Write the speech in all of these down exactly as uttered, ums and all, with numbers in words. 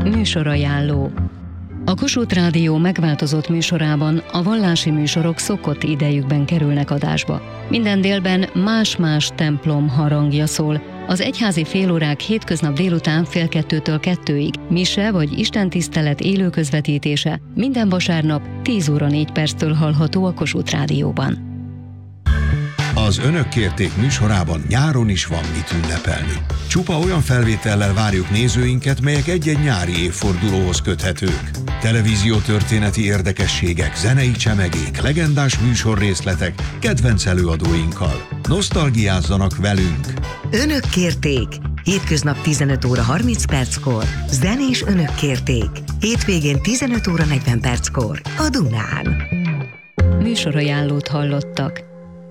Műsorajánló. A Kossuth Rádió megváltozott műsorában a vallási műsorok szokott idejükben kerülnek adásba. Minden délben más-más templom harangja szól. Az egyházi félórák hétköznap délután fél kettőtől kettőig, mise vagy istentisztelet élő közvetítése minden vasárnap tíz óra négy perctől hallható a Kossuth Rádióban. Az Önök kérték műsorában nyáron is van mit ünnepelni. Csupa olyan felvétellel várjuk nézőinket, melyek egy-egy nyári évfordulóhoz köthetők. Televíziótörténeti érdekességek, zenei csemegék, legendás műsorrészletek, kedvenc előadóinkkal. Nosztalgiázzanak velünk! Önök kérték! Hétköznap tizenöt óra harminc perckor. Zenés Önök kérték! Hétvégén tizenöt óra negyven perckor. A Dunán. Műsorajánlót hallottak.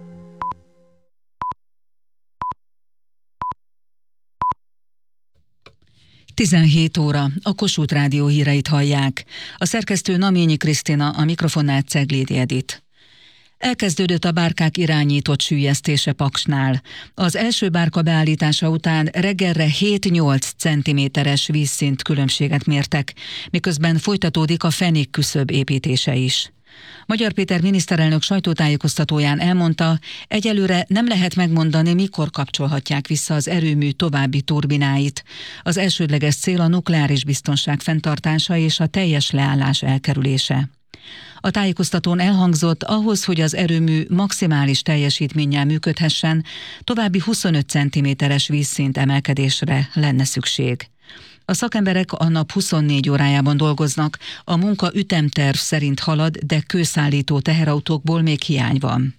tizenhét óra, a Kossuth Rádió híreit hallják. A szerkesztő Naményi Krisztina, a mikrofonnál Ceglédi Edit. Elkezdődött a bárkák irányított süllyesztése Paksnál. Az első bárka beállítása után reggelre hét-nyolc centiméteres vízszint különbséget mértek, miközben folytatódik a fenék küszöb építése is. Magyar Péter miniszterelnök sajtótájékoztatóján elmondta, egyelőre nem lehet megmondani, mikor kapcsolhatják vissza az erőmű további turbináit. Az elsődleges cél a nukleáris biztonság fenntartása és a teljes leállás elkerülése. A tájékoztatón elhangzott, ahhoz, hogy az erőmű maximális teljesítménnyel működhessen, további huszonöt centiméteres vízszint emelkedésre lenne szükség. A szakemberek a nap huszonnégy órájában dolgoznak, a munka ütemterv szerint halad, de kőszállító teherautókból még hiány van.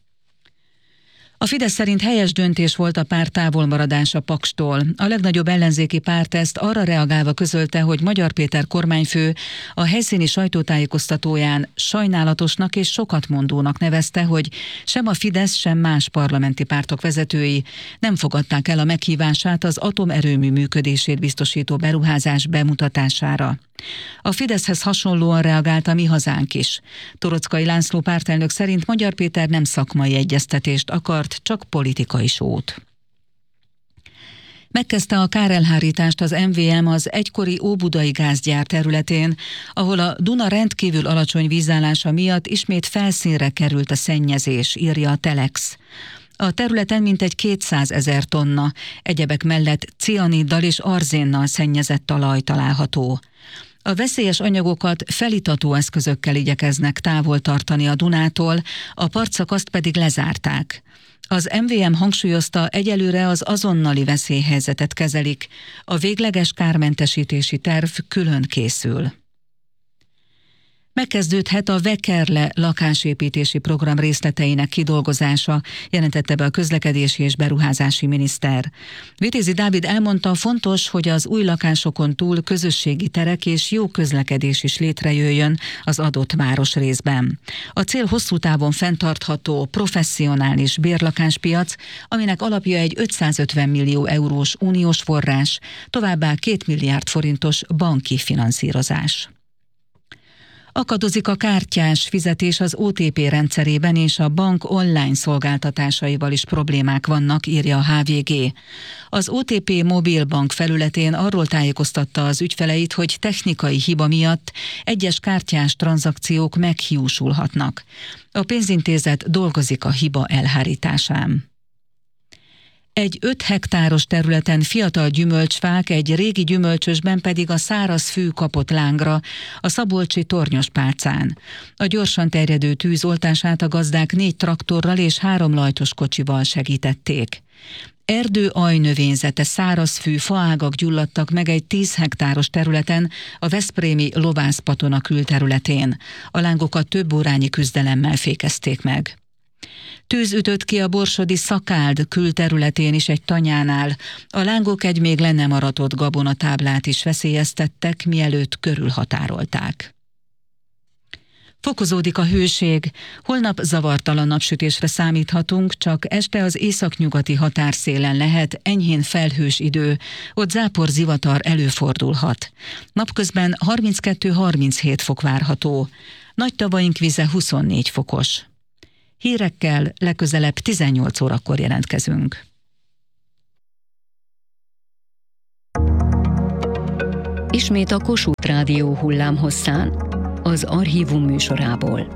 A Fidesz szerint helyes döntés volt a párt távolmaradása Pakstól. A legnagyobb ellenzéki párt ezt arra reagálva közölte, hogy Magyar Péter kormányfő a helyszíni sajtótájékoztatóján sajnálatosnak és sokatmondónak nevezte, hogy sem a Fidesz, sem más parlamenti pártok vezetői nem fogadták el a meghívását az atomerőmű működését biztosító beruházás bemutatására. A Fideszhez hasonlóan reagált a Mi Hazánk is. Toroczkai László pártelnök szerint Magyar Péter nem szakmai egyeztetést akart, csak politikai sót. Megkezdte a kárelhárítást az em vé em az egykori óbudai gázgyár területén, ahol a Duna rendkívül alacsony vízállása miatt ismét felszínre került a szennyezés, írja a Telex. A területen mintegy kétszázezer tonna, egyebek mellett cianiddal és arzénnal szennyezett talaj található. A veszélyes anyagokat felitató eszközökkel igyekeznek távol tartani a Dunától, a partszakaszt pedig lezárták. Az em vé em hangsúlyozta, egyelőre az azonnali veszélyhelyzetet kezelik, a végleges kármentesítési terv külön készül. Megkezdődhet a Vekerle lakásépítési program részleteinek kidolgozása, jelentette be a közlekedési és beruházási miniszter. Vitézi Dávid elmondta, fontos, hogy az új lakásokon túl közösségi terek és jó közlekedés is létrejöjjön az adott városrészben. A cél hosszú távon fenntartható, professzionális bérlakáspiac, aminek alapja egy ötszázötven millió eurós uniós forrás, továbbá két milliárd forintos banki finanszírozás. Akadozik a kártyás fizetés az o té pé rendszerében, és a bank online szolgáltatásaival is problémák vannak, írja a há vé gé. Az o té pé mobilbank felületén arról tájékoztatta az ügyfeleit, hogy technikai hiba miatt egyes kártyás tranzakciók meghiúsulhatnak. A pénzintézet dolgozik a hiba elhárításán. Egy öt hektáros területen fiatal gyümölcsfák, egy régi gyümölcsösben pedig a száraz fű kapott lángra a szabolcsi Tornyospálcán. A gyorsan terjedő tűz oltását a gazdák négy traktorral és három lajtos kocsival segítették. Erdő ajnövényzete, szárazfű, faágak gyulladtak meg egy tíz hektáros területen, a veszprémi Lovász-Patona külterületén. A lángokat több órányi küzdelemmel fékezték meg. Tűz ütött ki a borsodi Szakáld külterületén is egy tanyánál. A lángok egy még le nem aratott gabonatáblát is veszélyeztettek, mielőtt körülhatárolták. Fokozódik a hőség, holnap zavartalan napsütésre számíthatunk, csak este az északnyugati határszélen lehet enyhén felhős idő, ott zápor zivatar előfordulhat. Napközben harminckettő-harminchét fok várható, Nagy Tavaink vize huszonnégy fokos. Hírekkel legközelebb tizennyolc órakor jelentkezünk. ismét a Kossuth Rádió hullámhosszán, az Archívum műsorából.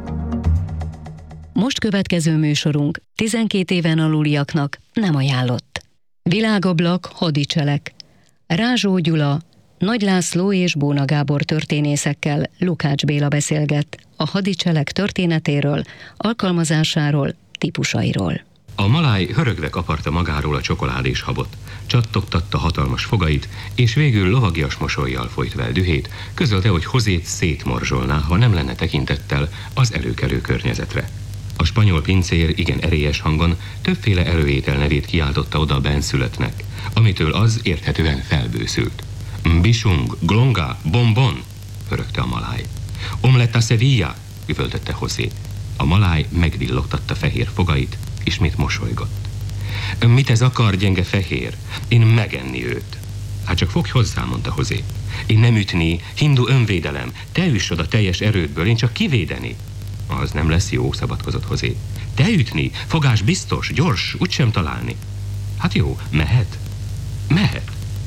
Most következő műsorunk tizenkét éven aluliaknak nem ajánlott. Világablak, hadicselek. Rázsó Gyula, Nagy László és Bóna Gábor történészekkel Lukács Béla beszélget a hadicselek történetéről, alkalmazásáról, típusairól. A maláj hörögve kaparta magáról a csokoládés habot, csattogtatta hatalmas fogait, és végül lovagias mosollyal folyt vel dühét, közölte, hogy Josét szétmorzsolná, ha nem lenne tekintettel az előkelő környezetre. A spanyol pincér igen erélyes hangon többféle előétel nevét kiáltotta oda a benszülöttnek, amitől az érthetően felbőszült. Bisung, glonga, bonbon, hörögte a maláj. Omletta Sevilla, üvöltötte José. A maláj megvillogtatta fehér fogait, ismét mosolygott. Mit ez akar, gyenge fehér? Én megenni őt. Hát csak fogj hozzá, mondta José. Én nem ütni, hindu önvédelem. Te üss oda teljes erődből, én csak kivédeni. Az nem lesz jó, szabadkozott José. Te ütni, fogás biztos, gyors, úgysem találni. Hát jó, mehet? Mehet.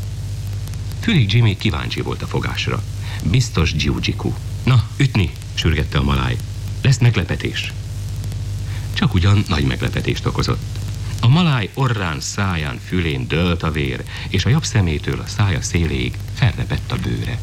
Fülig Jimmy kíváncsi volt a fogásra. Biztos jiu-jitsu. Na, ütni, sürgette a maláj. Lesz meglepetés. Csak ugyan nagy meglepetést okozott. A maláj orrán, száján, fülén dőlt a vér, és a jobb szemétől a szája széléig felrepett a bőre.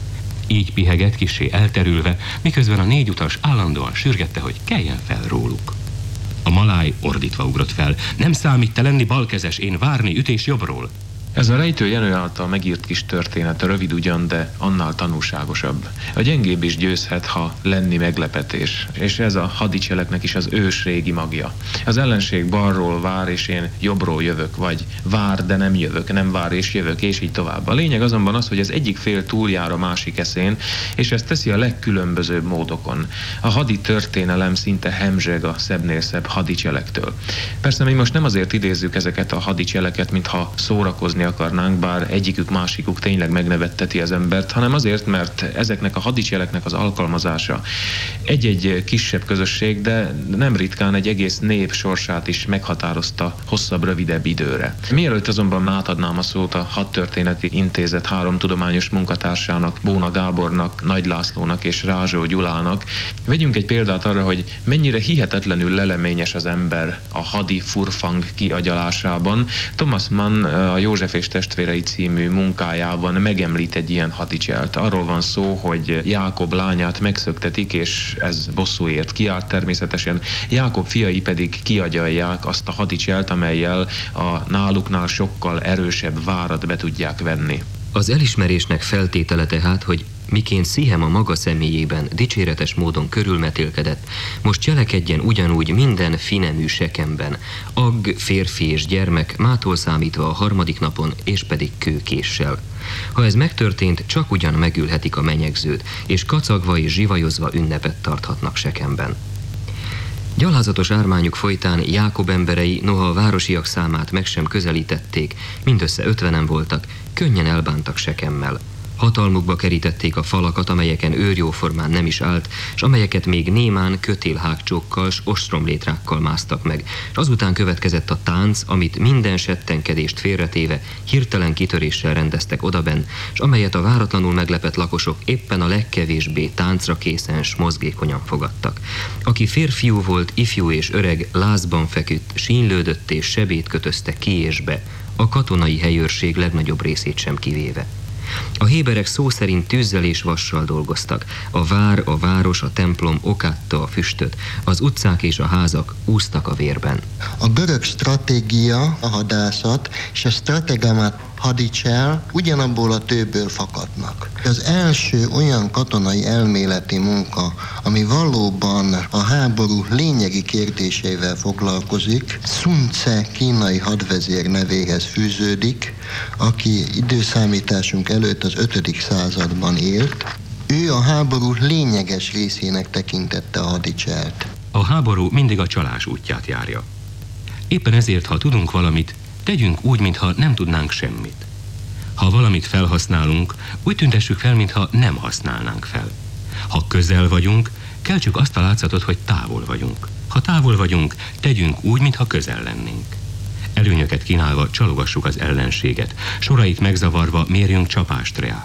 Így pihegett kissé elterülve, miközben a négy utas állandóan sürgette, hogy keljen fel róluk. A maláj ordítva ugrott fel. Nem számít te lenni balkezes, én várni ütés jobbról. Ez a Rejtő Jenő által megírt kis történet, rövid ugyan, de annál tanulságosabb. A gyengébb is győzhet, ha lenni meglepetés, és ez a hadicseleknek is az ős régi magja. Az ellenség balról vár, és én jobbról jövök, vagy vár, de nem jövök, nem vár és jövök, és így tovább. A lényeg azonban az, hogy az egyik fél túljár a másik eszén, és ezt teszi a legkülönbözőbb módokon. A hadi történelem szinte hemzseg a szebbnél szebb hadicselektől. Persze mi most nem azért idézzük ezeket a hadicseleket, mintha szórakozni akarnánk, bár egyikük másikuk tényleg megnevetteti az embert, hanem azért, mert ezeknek a hadicseleknek az alkalmazása egy-egy kisebb közösség, de nem ritkán egy egész nép sorsát is meghatározta hosszabb, rövidebb időre. Mielőtt azonban átadnám a szót a Hadtörténeti Intézet három tudományos munkatársának, Bóna Gábornak, Nagy Lászlónak és Rázsó Gyulának, vegyünk egy példát arra, hogy mennyire hihetetlenül leleményes az ember a hadi furfang kiagyalásában. Thomas Mann, a József és testvérei című munkájában megemlít egy ilyen hadicselt. Arról van szó, hogy Jákob lányát megszöktetik, és ez bosszúért kiált természetesen. Jákob fiai pedig kiagyalják azt a hadicselt, amellyel a náluknál sokkal erősebb várat be tudják venni. Az elismerésnek feltétele tehát, hogy miként Szihem a maga személyében dicséretes módon körülmetélkedett, most cselekedjen ugyanúgy minden finemű sekemben, agg, férfi és gyermek, mától számítva a harmadik napon, és pedig kőkéssel. Ha ez megtörtént, csak ugyan megülhetik a menyegzőt, és kacagva és zsivajozva ünnepet tarthatnak sekemben. Gyalázatos ármányuk folytán Jákob emberei, noha a városiak számát meg sem közelítették, mindössze ötvenen voltak, könnyen elbántak Sekemmel. Hatalmukba kerítették a falakat, amelyeken őrjóformán nem is állt, és amelyeket még némán kötélhágcsókkal s ostromlétrákkal másztak meg, és azután következett a tánc, amit minden settenkedést félretéve hirtelen kitöréssel rendeztek odabenn, és amelyet a váratlanul meglepett lakosok éppen a legkevésbé táncra készen s mozgékonyan fogadtak. Aki férfiú volt, ifjú és öreg, lázban feküdt, sínylődött és sebét kötözte ki és be, a katonai helyőrség legnagyobb részét sem kivéve. A héberek szó szerint tűzzel és vassal dolgoztak. A vár, a város, a templom okátta a füstöt, az utcák és a házak úsztak a vérben. A görög stratégia, a hadászat és a stratégiát hadicsel ugyanabból a tőből fakadnak. Az első olyan katonai elméleti munka, ami valóban a háború lényegi kérdéseivel foglalkozik, Sun Tse kínai hadvezér nevéhez fűződik, aki időszámításunk előtt az ötödik században élt. Ő a háború lényeges részének tekintette a hadicselt. A háború mindig a csalás útját járja. Éppen ezért, ha tudunk valamit, tegyünk úgy, mintha nem tudnánk semmit. Ha valamit felhasználunk, úgy tüntessük fel, mintha nem használnánk fel. Ha közel vagyunk, keltsük azt a látszatot, hogy távol vagyunk. Ha távol vagyunk, tegyünk úgy, mintha közel lennénk. Előnyöket kínálva csalogassuk az ellenséget, sorait megzavarva mérjünk csapást reá.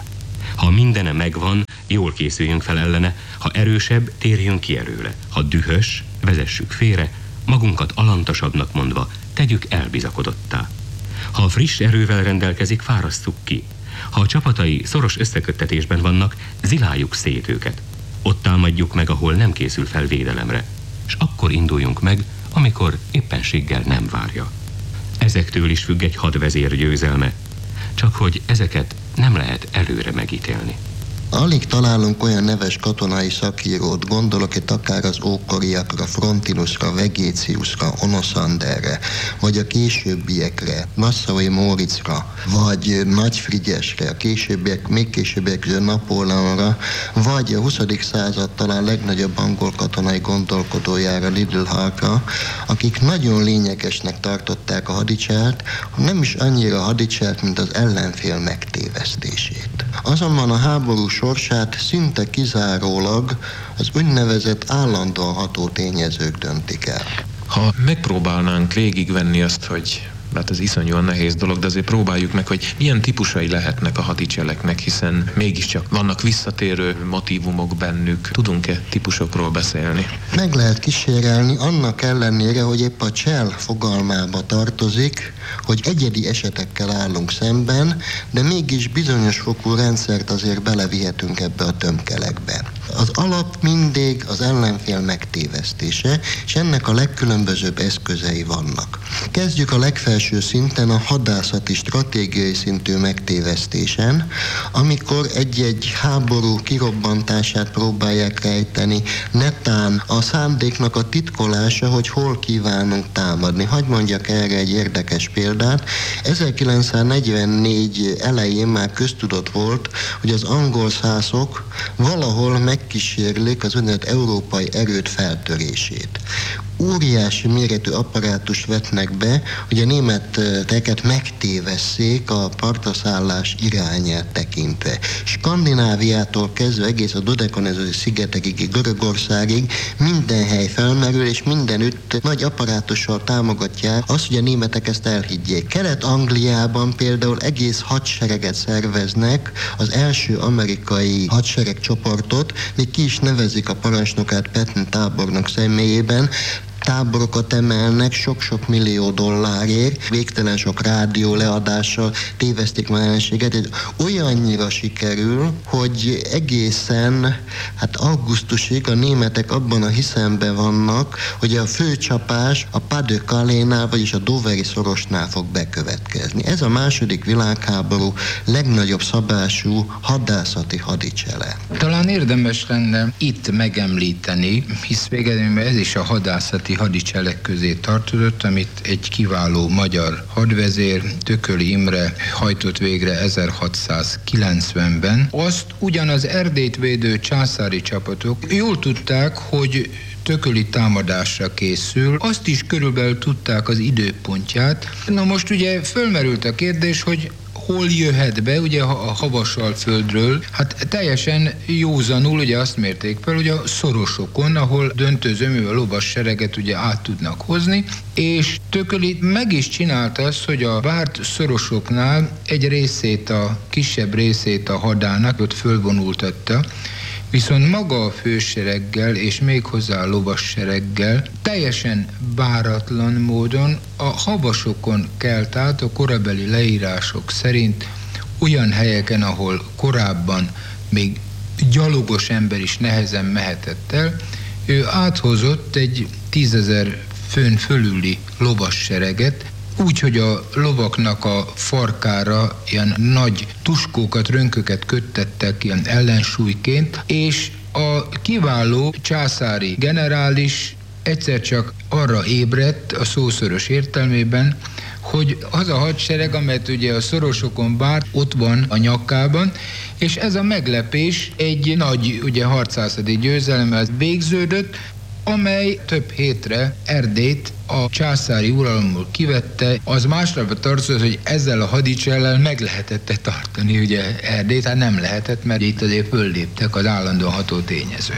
Ha mindene megvan, jól készüljünk fel ellene, ha erősebb, térjünk ki előle. Ha dühös, vezessük félre, magunkat alantasabbnak mondva, tegyük elbizakodottá. Ha friss erővel rendelkezik, fárasztuk ki. Ha a csapatai szoros összeköttetésben vannak, ziláljuk szét őket. Ott támadjuk meg, ahol nem készül fel védelemre, és akkor induljunk meg, amikor éppenséggel nem várja. Ezektől is függ egy hadvezér győzelme, csak hogy ezeket nem lehet előre megítélni. Alig találunk olyan neves katonai szakírót, gondolok itt akár az ókoriakra, Frontinusra, Vegéciusra, Onosanderre, vagy a későbbiekre, Nassau Móriczra, vagy Nagy Frigyesre, a későbbiek, még későbbiek Napóleonra, vagy a huszadik század talán legnagyobb angol katonai gondolkodójára, Liddell Hartra, akik nagyon lényegesnek tartották a hadicselt, nem is annyira a hadicselt, mint az ellenfél megtévesztését. Azonban a háború sorsát szinte kizárólag az úgynevezett állandóan ható tényezők döntik el. Ha megpróbálnánk végigvenni azt, hogy hát ez iszonyúan nehéz dolog, de azért próbáljuk meg, hogy milyen típusai lehetnek a hadicseleknek, hiszen mégiscsak vannak visszatérő motívumok bennük. Tudunk-e típusokról beszélni? Meg lehet kísérelni, annak ellenére, hogy épp a csel fogalmába tartozik, hogy egyedi esetekkel állunk szemben, de mégis bizonyos fokú rendszert azért belevihetünk ebbe a tömkelekbe. Az alap mindig az ellenfél megtévesztése, és ennek a legkülönbözőbb eszközei vannak. Kezdjük a legfelső szinten a hadászati stratégiai szintű megtévesztésen, amikor egy-egy háború kirobbantását próbálják rejteni, netán a szándéknak a titkolása, hogy hol kívánunk támadni. Hadd mondjak erre egy érdekes példát. ezerkilencszáznegyvennégy elején már köztudott volt, hogy az angol szászok valahol megkísérlik az úgynevezett európai erőd feltörését. Óriási méretű apparátust vetnek be, hogy a németeket megtévesszék a partraszállás irányát tekintve. Skandináviától kezdve egész a Dodekanezai szigetekig, Görögországig minden hely felmerül, és mindenütt nagy apparátussal támogatják azt, hogy a németek ezt elhiggyék. Kelet-Angliában például egész hadsereget szerveznek, az első amerikai hadseregcsoportot, még ki is nevezik a parancsnokát Patton tábornok személyében, táborokat emelnek sok-sok millió dollárért, végtelen sok rádió leadással tévesztik már ellenséget. Olyannyira sikerül, hogy egészen hát augusztusig a németek abban a hiszemben vannak, hogy a főcsapás a Pas de Calais-nál, vagyis a Doveri szorosnál fog bekövetkezni. Ez a második világháború legnagyobb szabású hadászati hadicsele. Talán érdemes lenne itt megemlíteni, hisz végeredményben ez is a hadászati hadicselek közé tartozott, amit egy kiváló magyar hadvezér, Tököli Imre hajtott végre ezerhatszázkilencvenben. Azt ugyanaz Erdélyt védő császári csapatok jól tudták, hogy Tököli támadásra készül, azt is körülbelül tudták az időpontját. Na most ugye fölmerült a kérdés, hogy hol jöhet be, ugye a Havasalföldről, hát teljesen józanul ugye azt mérték fel, hogy a szorosokon, ahol döntő zöművel lovas sereget ugye át tudnak hozni, és Tököli meg is csinálta azt, hogy a várt szorosoknál egy részét, a kisebb részét a hadának ott fölvonultatta, viszont maga a fősereggel és még hozzá a lovassereggel teljesen váratlan módon a havasokon kelt át a korabeli leírások szerint olyan helyeken, ahol korábban még gyalogos ember is nehezen mehetett el, ő áthozott egy tízezer főn fölüli lovassereget, úgy, hogy a lovaknak a farkára ilyen nagy tuskókat, rönköket köttettek ilyen ellensúlyként, és a kiváló császári generális egyszer csak arra ébredt a szószoros értelmében, hogy az a hadsereg, amelyet ugye a szorosokon várt, ott van a nyakában, és ez a meglepés egy nagy ugye harcászati győzelemmel végződött, amely több hétre Erdélyt a császári uralomból kivette. Az másnapra tartozott, hogy ezzel a hadicsellel meg lehetett tartani ugye Erdélyt, hát nem lehetett, mert itt azért fölléptek az állandóan ható tényezők.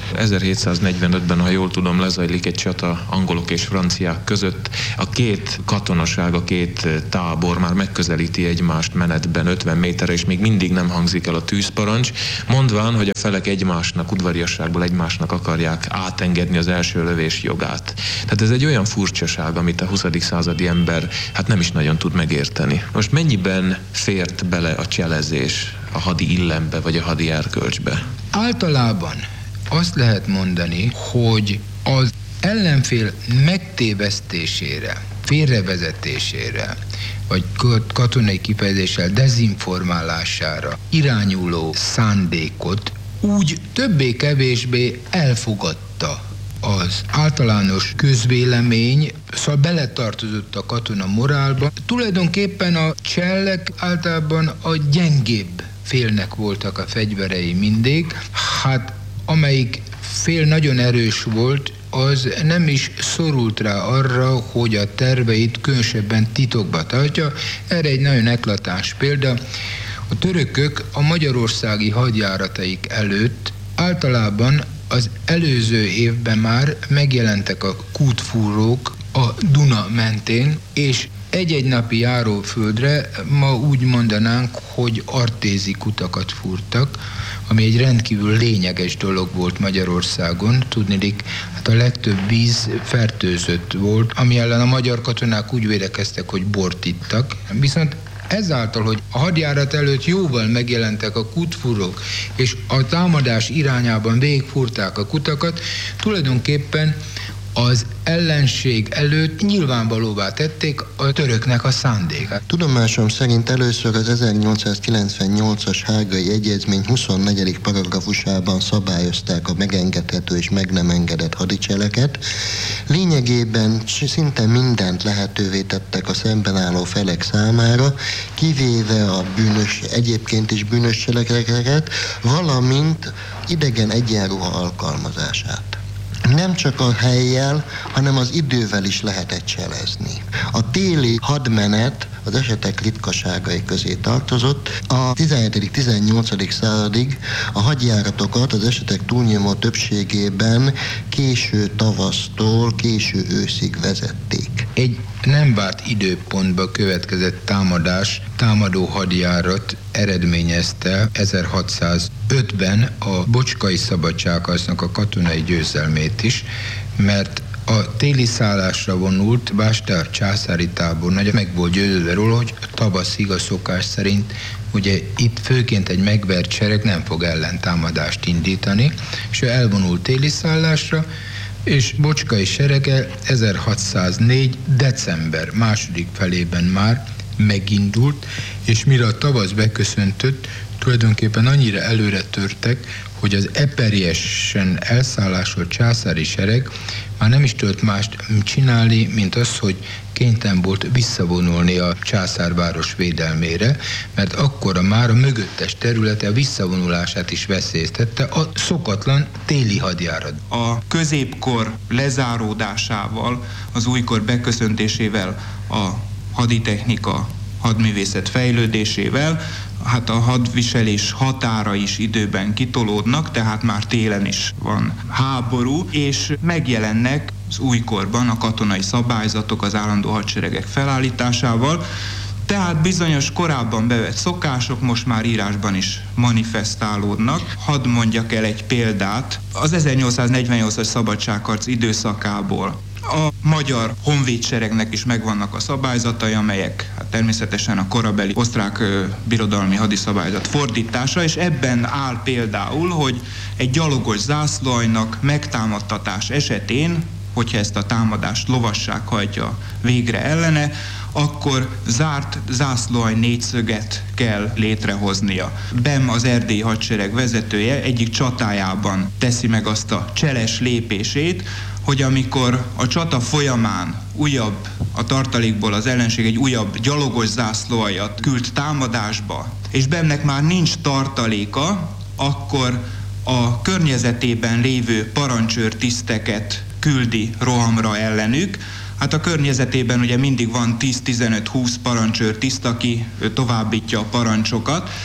ezerhétszáznegyvenötben, ha jól tudom, lezajlik egy csata angolok és franciák között. A két katonaság, a két tábor már megközelíti egymást menetben ötven méterre, és még mindig nem hangzik el a tűzparancs, mondván, hogy a felek egymásnak, udvariasságból egymásnak akarják átengedni az első lövés jogát. Tehát ez egy olyan furcsaság, amit a huszadik századi ember hát nem is nagyon tud megérteni. Most mennyiben fért bele a cselezés a hadi illembe, vagy a hadi erkölcsbe? Általában azt lehet mondani, hogy az ellenfél megtévesztésére, félrevezetésére, vagy katonai kifejezéssel dezinformálására irányuló szándékot úgy többé-kevésbé elfogadta az általános közvélemény, szóval beletartozott a katona morálba. Tulajdonképpen a csellek általában a gyengébb félnek voltak a fegyverei mindig. Hát amelyik fél nagyon erős volt, az nem is szorult rá arra, hogy a terveit különösebben titokba tartja. Erre egy nagyon eklatáns példa. A törökök a magyarországi hadjárataik előtt általában az előző évben már megjelentek a kútfúrók a Duna mentén, és egy-egy napi járóföldre ma úgy mondanánk, hogy artézi kutakat fúrtak, ami egy rendkívül lényeges dolog volt Magyarországon. Tudniillik, hát a legtöbb víz fertőzött volt, ami ellen a magyar katonák úgy védekeztek, hogy bort ittak. Viszont ezáltal, hogy a hadjárat előtt jóval megjelentek a kútfúrók, és a támadás irányában végigfúrták a kutakat, tulajdonképpen az ellenség előtt nyilvánvalóvá tették a töröknek a szándékát. Tudomásom szerint először az ezernyolcszázkilencvennyolcas Hágai Egyezmény huszonnegyedik paragrafusában szabályozták a megengedhető és meg nem engedett hadicseleket. Lényegében szinte mindent lehetővé tettek a szemben álló felek számára, kivéve a bűnös, egyébként is bűnös cselekedeteket, valamint idegen egyenruha alkalmazását. Nem csak a hellyel, hanem az idővel is lehetett cselezni. A téli hadmenet az esetek ritkaságai közé tartozott. A tizenhetedik-tizennyolcadik századig a hadjáratokat az esetek túlnyomó többségében késő tavasztól késő őszig vezették. Egy nem várt időpontba következett támadás, támadó hadjárat eredményezte ezerhatszázötben a Bocskai Szabadságharcnak a katonai győzelmét is, mert a téli szállásra vonult Bástya császári tábornagy meg volt győződve róla, hogy tavaszig a szokás szerint ugye itt főként egy megvert sereg nem fog ellentámadást indítani, és ő elvonult téli szállásra, és Bocskai serege ezerhatszáznégy. december második felében már megindult, és mire a tavasz beköszöntött, tulajdonképpen annyira előre törtek, hogy az eperjesen elszállásolt császári sereg már nem is tudott mást csinálni, mint az, hogy kénytelen volt visszavonulni a császárváros védelmére, mert akkora már a mögöttes területe a visszavonulását is veszélyeztette a szokatlan téli hadjárat. A középkor lezáródásával, az újkor beköszöntésével, a haditechnika, hadművészet fejlődésével, hát a hadviselés határa is időben kitolódnak, tehát már télen is van háború, és megjelennek az újkorban a katonai szabályzatok az állandó hadseregek felállításával, tehát bizonyos korábban bevett szokások most már írásban is manifestálódnak. Hadd mondjak el egy példát. Az ezernyolcszáznegyvennyolcas szabadságharc időszakából a magyar honvédseregnek is megvannak a szabályzatai, amelyek hát természetesen a korabeli osztrák ö, birodalmi hadiszabályzat fordítása, és ebben áll például, hogy egy gyalogos zászlóaljnak megtámadtatás esetén, hogyha ezt a támadást lovasság hajtja végre ellene, akkor zárt zászlóalj négyszöget kell létrehoznia. Bem, az erdélyi hadsereg vezetője egyik csatájában teszi meg azt a cseles lépését, hogy amikor a csata folyamán újabb, a tartalékból az ellenség egy újabb gyalogos zászlóaljat küld támadásba, és Bemnek már nincs tartaléka, akkor a környezetében lévő parancsőrtiszteket küldi rohamra ellenük. Hát a környezetében ugye mindig van tíz-tizenöt-húsz parancsőrtiszt, aki továbbítja a parancsokat,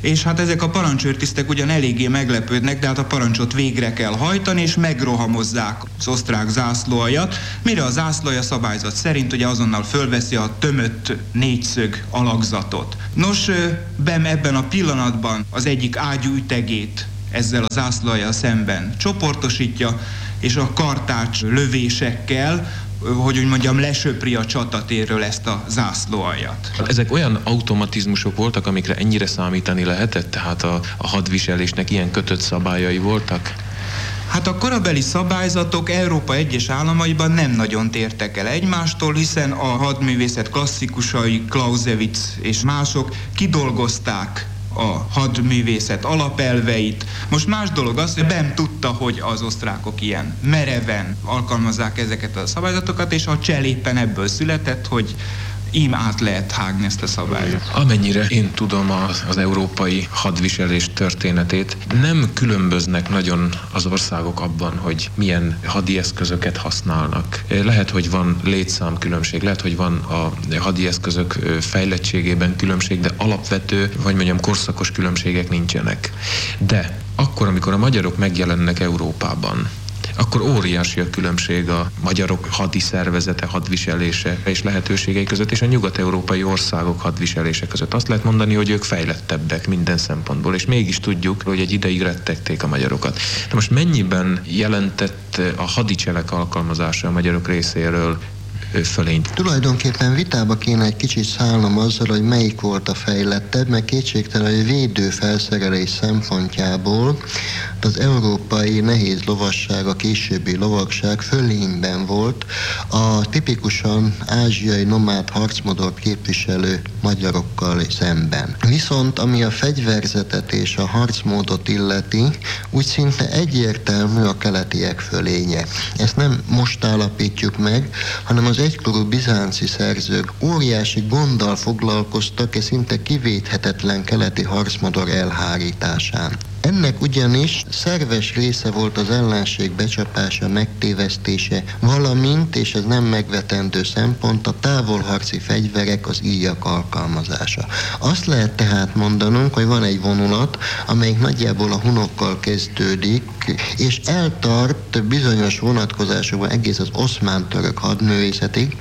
és hát ezek a parancsőrtisztek ugyan eléggé meglepődnek, de hát a parancsot végre kell hajtani, és megrohamozzák az osztrák zászlóaljat, mire a zászlóalja szabályzat szerint ugye azonnal fölveszi a tömött négyszög alakzatot. Nos, Bem ebben a pillanatban az egyik ágyú ütegét ezzel az zászlóaljal szemben csoportosítja, és a kartács lövésekkel, hogy úgy mondjam, lesöpri a csatatérről ezt a zászlóaljat. Ezek olyan automatizmusok voltak, amikre ennyire számítani lehetett? Tehát a, a hadviselésnek ilyen kötött szabályai voltak? Hát a korabeli szabályzatok Európa egyes államaiban nem nagyon tértek el egymástól, hiszen a hadművészet klasszikusai, Clausewitz és mások kidolgozták a hadművészet alapelveit. Most más dolog az, hogy Bem tudta, hogy az osztrákok ilyen mereven alkalmazzák ezeket a szabályzatokat, és a csel éppen ebből született, hogy ím át lehet hágni ezt a szabályt. Amennyire én tudom az, az európai hadviselés történetét, nem különböznek nagyon az országok abban, hogy milyen hadi eszközöket használnak. Lehet, hogy van létszámkülönbség, lehet, hogy van a hadi eszközök fejlettségében különbség, de alapvető, vagy mondjam, korszakos különbségek nincsenek. De akkor, amikor a magyarok megjelennek Európában, akkor óriási a különbség a magyarok hadi szervezete, hadviselése és lehetőségei között, és a nyugat-európai országok hadviselése között. Azt lehet mondani, hogy ők fejlettebbek minden szempontból, és mégis tudjuk, hogy egy ideig rettegték a magyarokat. De most mennyiben jelentett a hadicselek alkalmazása a magyarok részéről fölényt? Tulajdonképpen vitába kéne egy kicsit szállnom azzal, hogy melyik volt a fejlettebb, mert kétségtelen, hogy védő felszerelés szempontjából az európai nehéz lovasság, a későbbi lovagság fölényben volt a tipikusan ázsiai nomád harcmodort képviselő magyarokkal szemben. Viszont ami a fegyverzetet és a harcmódot illeti, úgy szinte egyértelmű a keletiek fölénye. Ezt nem most állapítjuk meg, hanem az egykorú bizánci szerzők óriási gonddal foglalkoztak és szinte kivéthetetlen keleti harcmodor elhárításán. Ennek ugyanis szerves része volt az ellenség becsapása, megtévesztése, valamint, és ez nem megvetendő szempont, a távolharci fegyverek, az íjak alkalmazása. Azt lehet tehát mondanunk, hogy van egy vonulat, amelyik nagyjából a hunokkal kezdődik, és eltart bizonyos vonatkozásokban egész az oszmán-török hadművészetig,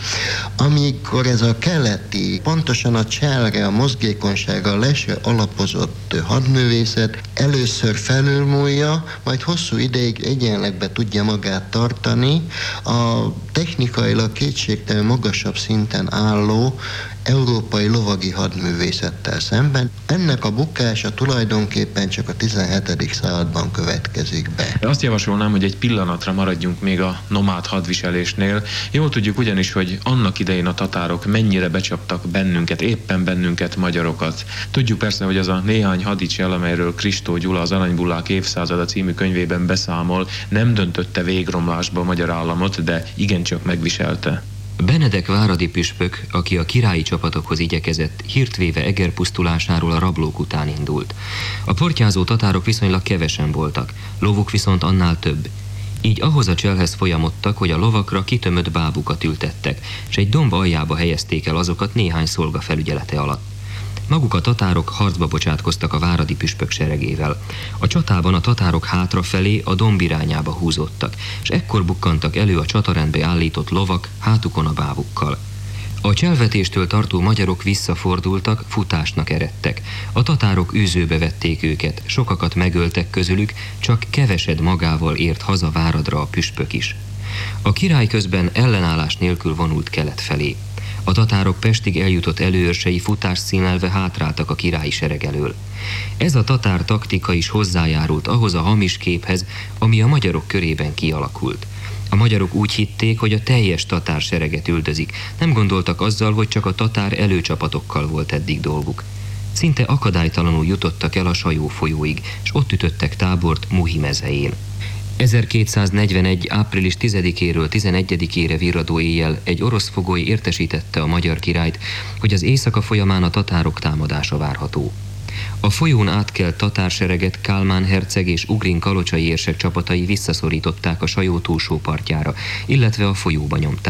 amikor ez a keleti, pontosan a cselre, a mozgékonysága, a lesre alapozott hadművészet először felülmúlja, majd hosszú ideig egyenlegbe tudja magát tartani a technikailag kétségtelen magasabb szinten álló európai lovagi hadművészettel szemben. Ennek a bukása tulajdonképpen csak a tizenhetedik században következik be. Azt javasolnám, hogy egy pillanatra maradjunk még a nomád hadviselésnél. Jól tudjuk ugyanis, hogy annak idején a tatárok mennyire becsaptak bennünket, éppen bennünket, magyarokat. Tudjuk persze, hogy az a néhány hadicsel, amelyről Kristó Gyula az Aranybullák évszázada című könyvében beszámol, nem döntötte végromlásba a magyar államot, de igencsak megviselte. Benedek váradi püspök, aki a királyi csapatokhoz igyekezett, hírt véve Eger pusztulásáról a rablók után indult. A portyázó tatárok viszonylag kevesen voltak, lovuk viszont annál több. Így ahhoz a cselhez folyamodtak, hogy a lovakra kitömött bábukat ültettek, és egy domb aljába helyezték el azokat néhány szolga felügyelete alatt. Maguk a tatárok harcba bocsátkoztak a váradi püspök seregével. A csatában a tatárok hátrafelé a domb irányába húzódtak, és ekkor bukkantak elő a csatarendbe állított lovak hátukon a bábukkal. A cselvetéstől tartó magyarok visszafordultak, futásnak eredtek. A tatárok űzőbe vették őket, sokakat megöltek közülük, csak kevesed magával ért haza Váradra a püspök is. A király közben ellenállás nélkül vonult kelet felé. A tatárok Pestig eljutott előőrsei futást színelve hátráltak a királyi sereg elől. Ez a tatár taktika is hozzájárult ahhoz a hamis képhez, ami a magyarok körében kialakult. A magyarok úgy hitték, hogy a teljes tatár sereget üldözik, nem gondoltak azzal, hogy csak a tatár előcsapatokkal volt eddig dolguk. Szinte akadálytalanul jutottak el a Sajó folyóig, és ott ütöttek tábort Muhi mezején. ezerkétszáznegyvenegy. április tizedikéről tizenegyedikére virradó éjjel egy orosz fogoly értesítette a magyar királyt, hogy az éjszaka folyamán a tatárok támadása várható. A folyón átkelt tatársereget Kálmán herceg és Ugrin kalocsai érsek csapatai visszaszorították a Sajó túlsó partjára, illetve a folyóba nyomták.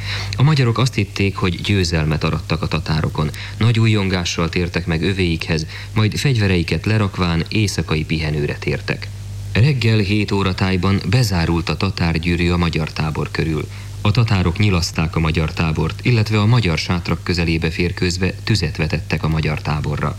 A magyarok azt hitték, hogy győzelmet arattak a tatárokon. Nagy újjongással tértek meg övéikhez, majd fegyvereiket lerakván éjszakai pihenőre tértek. Reggel hét óra tájban bezárult a tatárgyűrű a magyar tábor körül. A tatárok nyilaszták a magyar tábort, illetve a magyar sátrak közelébe férkőzve tüzet vetettek a magyar táborra.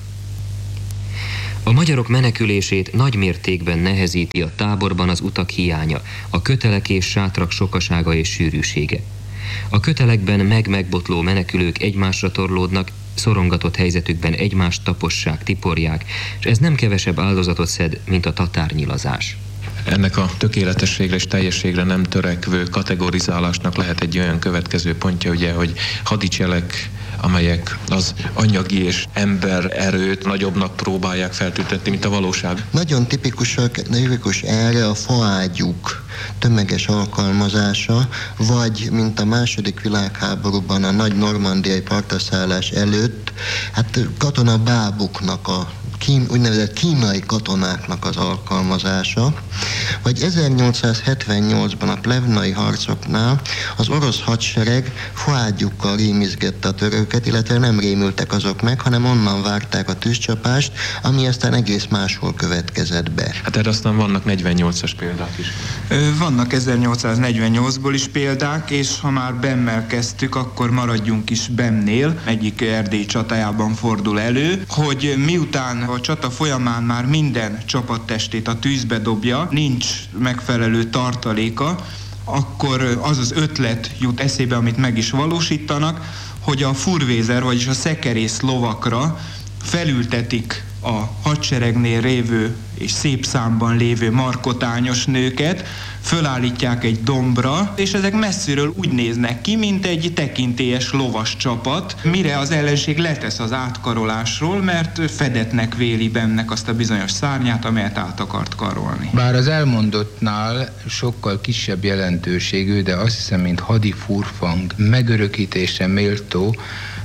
A magyarok menekülését nagy mértékben nehezíti a táborban az utak hiánya, a kötelek és sátrak sokasága és sűrűsége. A kötelekben meg-megbotló menekülők egymásra torlódnak, szorongatott helyzetükben egymást tapossák, tiporják, és ez nem kevesebb áldozatot szed, mint a tatárnyilazás. Ennek a tökéletességre és teljességre nem törekvő kategorizálásnak lehet egy olyan következő pontja, ugye, hogy hadicselek, amelyek az anyagi és embererőt nagyobbnak próbálják feltüntetni, mint a valóság. Nagyon tipikusak, tipikus erre a faágyúk tömeges alkalmazása, vagy mint a második világháborúban a nagy normandiai partraszállás előtt, hát katonabábuknak a Kín, úgynevezett kínai katonáknak az alkalmazása, vagy ezernyolcszázhetvennyolcban a plevnai harcoknál az orosz hadsereg faágyúkkal rémizgette a törököket, illetve nem rémültek azok meg, hanem onnan várták a tűzcsapást, ami aztán egész máshol következett be. Hát erre aztán vannak negyvennyolcas példák is. Vannak ezernyolcszáznegyvennyolcból is példák, és ha már Bemmel kezdtük, akkor maradjunk is Bemnél. Egyik Erdély csatájában fordul elő, hogy miután a csata folyamán már minden csapattestét a tűzbe dobja, nincs megfelelő tartaléka, akkor az az ötlet jut eszébe, amit meg is valósítanak, hogy a furvézer, vagyis a szekerész lovakra felültetik a hadseregnél lévő és szép számban lévő markotányos nőket, fölállítják egy dombra, és ezek messziről úgy néznek ki, mint egy tekintélyes lovas csapat, mire az ellenség letesz az átkarolásról, mert fedetnek véli Bemnek azt a bizonyos szárnyát, amelyet át akart karolni. Bár az elmondottnál sokkal kisebb jelentőségű, de azt hiszem, mint hadifurfang megörökítése méltó,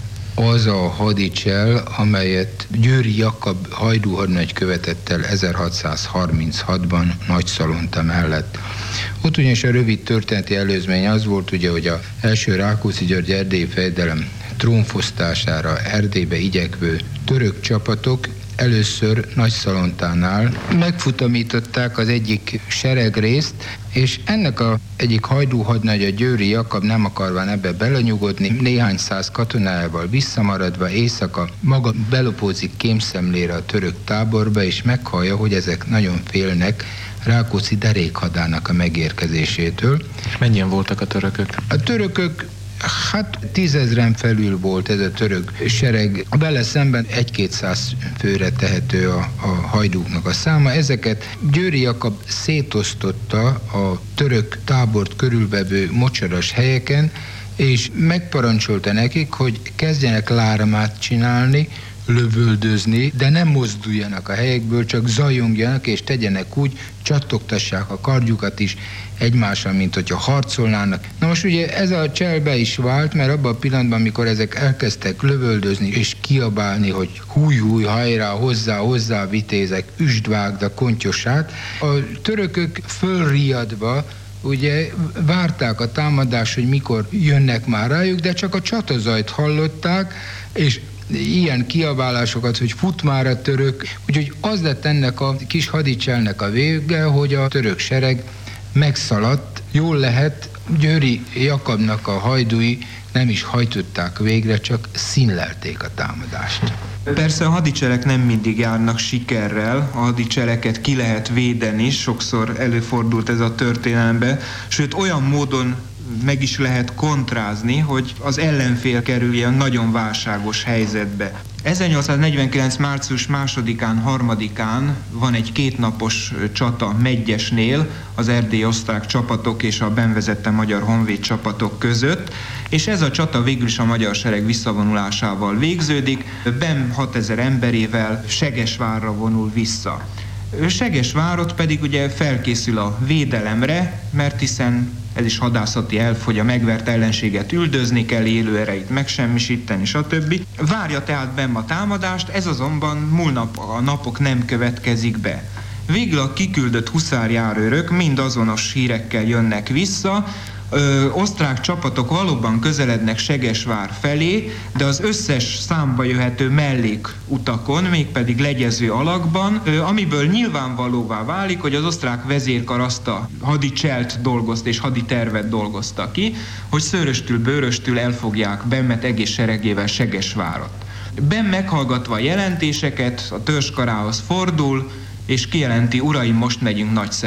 az a hadicsel, amelyet Győri Jakab hajdúhadnagy követett el ezerhatszázharminchatban Nagyszalonta mellett. Ott ugyanis a rövid történeti előzmény az volt, ugye, hogy az első Rákóczi György erdélyi fejedelem trónfosztására Erdélybe igyekvő török csapatok először Nagyszalontánál megfutamították az egyik seregrészt, és ennek a egyik hajdúhadnagy, a Győri Jakab nem akarván ebbe belenyugodni, néhány száz katonájával visszamaradva éjszaka maga belopózik kémszemlére a török táborba, és meghallja, hogy ezek nagyon félnek Rákóczi derékhadának a megérkezésétől. Mennyien voltak a törökök? A törökök hát tízezren felül volt ez a török sereg. Vele szemben egy-kétszáz főre tehető a, a hajdúknak a száma. Ezeket Győri Jakab szétosztotta a török tábort körülvevő mocsaras helyeken, és megparancsolta nekik, hogy kezdjenek lármát csinálni, lövöldözni, de nem mozduljanak a helyekből, csak zajongjanak, és tegyenek úgy, csattogtassák a kardjukat is egymással, mint hogyha harcolnának. Na most ugye ez a csel be is vált, mert abban a pillanatban, amikor ezek elkezdtek lövöldözni és kiabálni, hogy húj, húj, hajrá, hozzá, hozzá, vitézek, üsdvágd a kontyosát, a törökök fölriadva ugye várták a támadást, hogy mikor jönnek már rájuk, de csak a csatazajt hallották, és ilyen kiabálásokat, hogy fut már a török, úgyhogy az lett ennek a kis hadicselnek a vége, hogy a török sereg megszaladt. Jól lehet, Győri Jakabnak a hajdúi nem is hajtották végre, csak színlelték a támadást. Persze a hadicselek nem mindig járnak sikerrel, a hadicseleket ki lehet védeni, sokszor előfordult ez a történelemben, sőt olyan módon meg is lehet kontrázni, hogy az ellenfél kerül ilyen nagyon válságos helyzetbe. ezernyolcszáznegyvenkilenc. március másodikán, harmadikán van egy kétnapos csata Medgyesnél az erdélyi osztrák csapatok és a benn vezette magyar honvéd csapatok között, és ez a csata végül is a magyar sereg visszavonulásával végződik. Benn hatezer emberével Segesvárra vonul vissza. Segesvárot pedig ugye felkészül a védelemre, mert hiszen ez is hadászati elf, hogy a megvert ellenséget üldözni kell, élő erejét megsemmisíteni, stb. Várja tehát Benn a támadást, ez azonban múlnap a napok nem következik be. Végül a kiküldött huszárjárőrök mind azonos hírekkel jönnek vissza, Ö, osztrák csapatok valóban közelednek Segesvár felé, de az összes számba jöhető mellékutakon, mégpedig legyező alakban, ö, amiből nyilvánvalóvá válik, hogy az osztrák vezérkar azt a hadicselt dolgozta és haditervet dolgozta ki, hogy szőröstül, bőröstül elfogják Bemmet egész seregével Segesvárat. Bem meghallgatva a jelentéseket a törzskarához fordul, és kijelenti: uraim, most megyünk Nagy